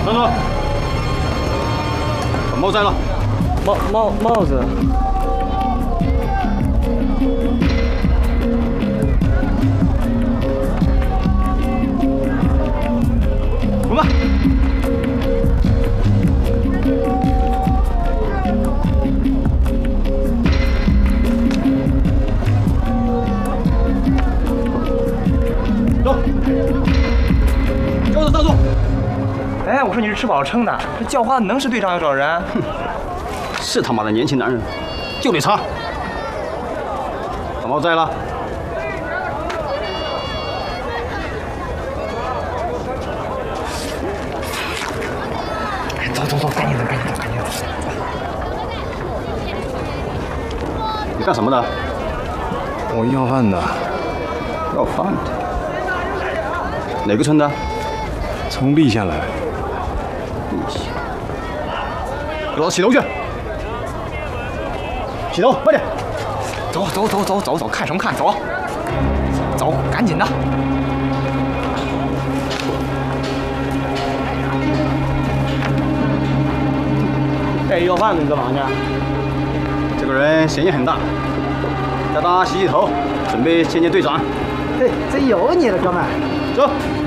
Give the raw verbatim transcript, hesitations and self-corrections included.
站住！把帽摘了。 帽帽帽子。 滚吧！走。给我站住！ 哎，我说你是吃饱了撑的，这叫花子能是队长要找人？ 哼，是他妈的年轻男人，就得查。把帽摘了。 走走走，赶紧走，赶紧走，赶紧走。 你干什么的？ 我要饭的。 要饭的？哪个村的？ 从历县来。 历县。给我起头去！起头，快点！ 走走走走走走，看什么看？走，走，赶紧的。 带要饭的，你干嘛呢？这个人嫌疑很大，叫他洗洗头，准备见见队长。 嘿，真有你了，哥们儿。 走。